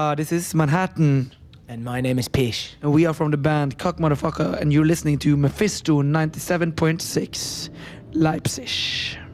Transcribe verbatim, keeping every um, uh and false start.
Uh, this is Manhattan. And my name is Pish. And we are from the band Cock Motherfucker, and you're listening to Mephisto ninety-seven point six Leipzig.